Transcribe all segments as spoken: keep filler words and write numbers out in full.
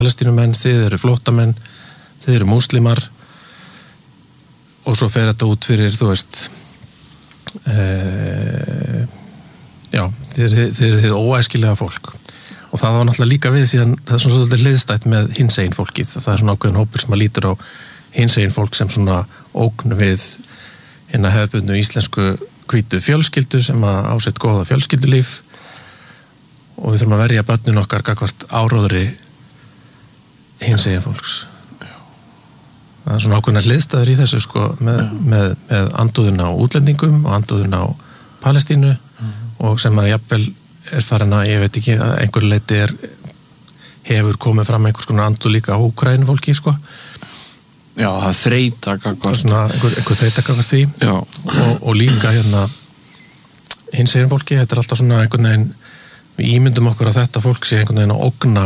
Palestínumenn, þið eru flóttamenn, þið eru múslimar og svo fer þetta út fyrir, þú veist e, já, þið eru þið óæskilega fólk og það var náttúrulega líka við síðan, það er svona svolítið hliðstætt með hinsegin fólkið, það er svona ákveðin hópur sem að lítur á hinsegin fólk sem svona ógn við hérna hefðbundnu íslensku hvítu fjölskyldu sem að ásett góða fjölskyldulíf og við þurfum að verja börnin okkar gagnvart áróðri hinsegin fólks. Það er svona ákveðnar hliðstæður í þessu sko með, með, með andúðina á útlendingum og andúðina á Palestínu mm. og sem að jafnvel er farin að, ég veit ekki, að einhver leiti er, hefur komið fram einhvers konar andúð líka á Úkraínu fólki sko. Já, það þreyta gagvart. Svona einhver, einhver þreyta gagvart því og, og líka hérna hinsegin fólki, þetta er alltaf svona einhvern veginn, við ímyndum okkur að þetta fólk sé einhvern veginn að ógna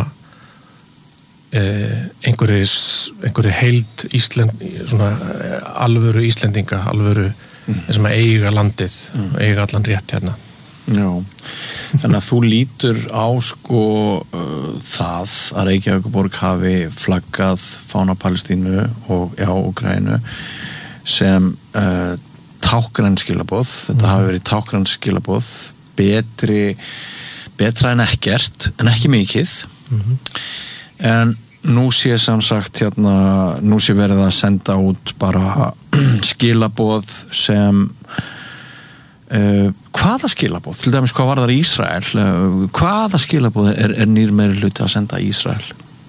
einhverju einhverju heild Íslend, svona alvöru Íslendinga, alvöru mm. sem að eiga landið mm. eiga allan rétt hérna. Já, þannig að þú lítur á sko uh, það að Reykjavíkurborg hafi flaggað fána Palestínu og já, Úkraínu sem uh, tákgræn skilaboð, þetta mm. hafi verið tákgræn skilaboð, betri betra en ekkert, en ekki mikið mm-hmm. en nú sé samsagt hérna, nú sé verið að senda út bara skilaboð sem uh, hvaða skilaboð? Til dæmis hvað var það í Ísrael? Uh, hvaða skilaboð er, er nýr meiri hluti að senda í Ísrael?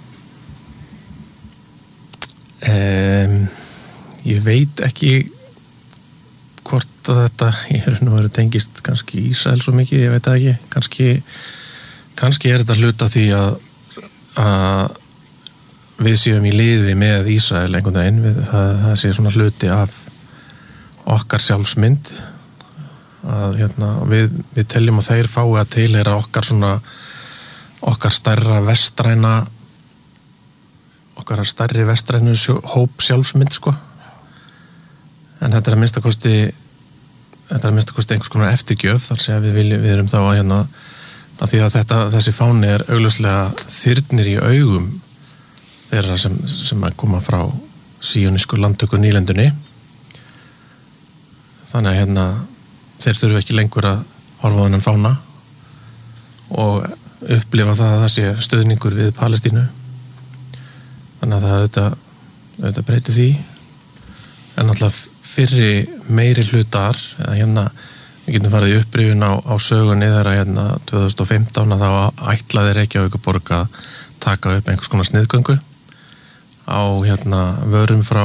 Um, ég veit ekki hvort að þetta ég er nú verið tengist kannski Ísrael svo mikið, ég veit ekki kannski, kannski er þetta hluta því að að við séum í liði með Ísrael einhvern veginn, við, það, það sé svona hluti af okkar sjálfsmynd að hérna, við, við teljum að þeir fái að tilheyra okkar svona okkar stærra vestræna okkar stærri vestrænu sjó, hóp sjálfsmynd sko en þetta er að minnsta kosti þetta er að minnsta kosti einhvers konar eftirgjöf þar sem við viljum, við erum þá að hérna að því að þetta, þessi fáni er augljóslega þyrnir í augum þeirra sem, sem að koma frá síonísku landtöku nýlendunni þannig að hérna þeir þurfu ekki lengur að horfa á þennan fána og upplifa það að það sé stuðningur við Palestínu þannig að það auðvitað, auðvitað breyti því en alltaf fyrri meiri hlutar eða hérna við getum farið í upprifun á, á sögunni þegar hérna tvö þúsund og fimmtán að þá ætlaði Reykjavíkurborg að taka upp einhvers konar sniðgöngu á hérna vörum frá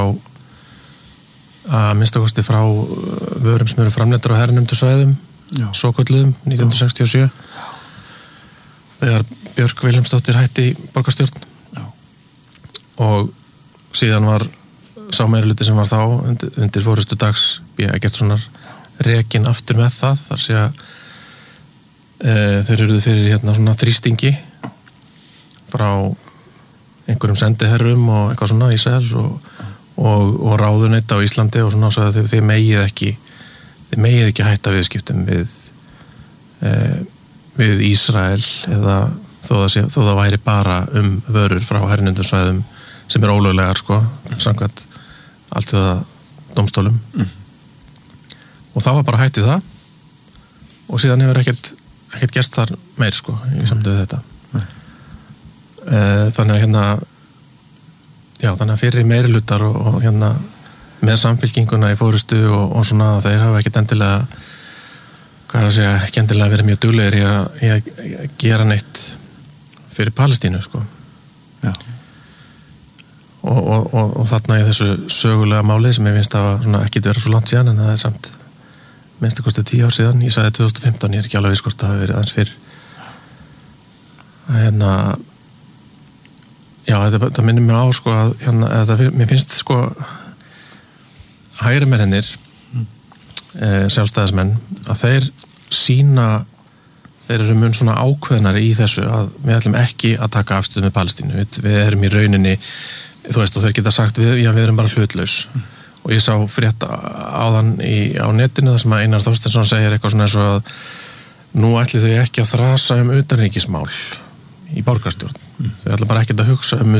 að minnstakosti frá vörum sem eru framleiddir á hernumdu svæðum svokölluðum nítján hundruð sextíu og sjö þegar Björk Vilhelmsdóttir hætti borgarstjórn Já. Og síðan var sá meirihluti sem var þá undir, undir forystu Dags B. Eggertssonar rekin aftur með það þar sé að e, þeir eruðu fyrir hérna svona þrýstingi frá einhverjum sendiherrum og eitthvað svona Ísraels og, og, og ráðuneyt á Íslandi og svona svo að þið, þið megið ekki þið megið ekki hætta viðskiptum við e, við Ísrael eða þó það, sé, þó það væri bara um vörur frá hernumdum svæðum sem er ólöglegar sko samkvæmt allt við að dómstólum mm. og það var bara hættið það og síðan hefur ekkert ekkert gerst þar meir sko í samtöðu þetta mm. þannig að hérna já þannig að fyrir meiri hlutar og, og hérna með samfylkinguna í fórustu og, og svona þeir hafa ekkert endilega hvað að segja, ekki endilega verið mjög duglegir í að, í að gera neitt fyrir Palestínu sko já og, og, og, og þarna í þessu sögulega máli sem ég finnst að svona ekki vera svo langt síðan en það er samt minnst að kosti tíu ár síðan, ég sagði tvö þúsund og fimmtán ég er ekki alveg viss hvort það hafi verið aðeins fyrr hérna já, þetta, þetta minnir mig á sko að hérna, þetta, mér finnst sko hægri mennir mm. e, sjálfstæðismenn að þeir sína þeir eru mun svona ákveðnari í þessu að við ætlum ekki að taka afstöðu með Palestínu við, við erum í rauninni þú veist og þeir geta sagt við, já, við erum bara hlutlaus mm. og ég sá frétt áðan í, á netinu þar sem að Einar Þorsteinsson segir eitthvað svona eins og að nú ætli þau ekki að þrasa um utanríkismál í borgarstjórn mm. þau ætla bara ekkert að hugsa um